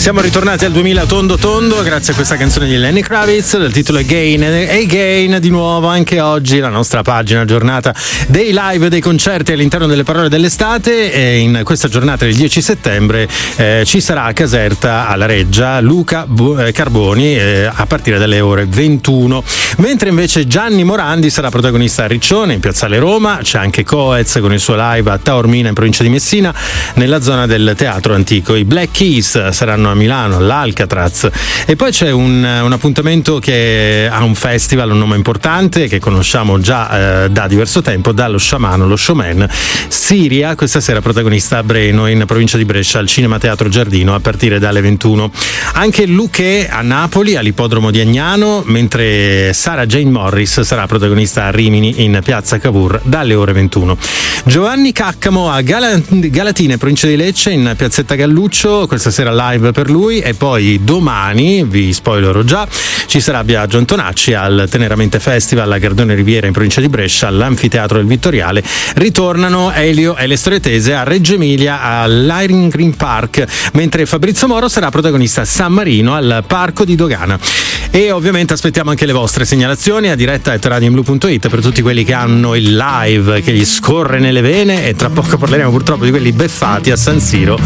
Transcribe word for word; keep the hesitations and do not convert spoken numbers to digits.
Siamo ritornati al duemila tondo tondo grazie a questa canzone di Lenny Kravitz, il titolo Again e Again. Di nuovo anche oggi la nostra pagina giornata dei live, dei concerti all'interno delle parole dell'estate, e in questa giornata del dieci settembre eh, ci sarà a Caserta alla Reggia Luca Carboni eh, a partire dalle ore ventuno, mentre invece Gianni Morandi sarà protagonista a Riccione in Piazzale Roma. C'è anche Coez con il suo live a Taormina in provincia di Messina nella zona del Teatro Antico. I Black Keys saranno a Milano, l'Alcatraz, e poi c'è un, un appuntamento che ha un festival, un nome importante che conosciamo già eh, da diverso tempo, dallo sciamano, lo showman Siria, questa sera protagonista a Breno in provincia di Brescia al Cinema Teatro Giardino a partire dalle ventuno. Anche Luché a Napoli all'Ippodromo di Agnano, mentre Sara Jane Morris sarà protagonista a Rimini in Piazza Cavour dalle ore ventuno. Giovanni Caccamo a Gala- Galatine, provincia di Lecce in Piazzetta Galluccio, questa sera live per lui. E poi domani, vi spoilerò già, ci sarà Biagio Antonacci al Teneramente Festival a Gardone Riviera in provincia di Brescia all'Anfiteatro del Vittoriale. Ritornano Elio e le Storie Tese a Reggio Emilia all'Iron Green Park, mentre Fabrizio Moro sarà protagonista a San Marino al Parco di Dogana. E ovviamente aspettiamo anche le vostre segnalazioni a diretta at radioblu punto it per tutti quelli che hanno il live che gli scorre nelle vene, e tra poco parleremo purtroppo di quelli beffati a San Siro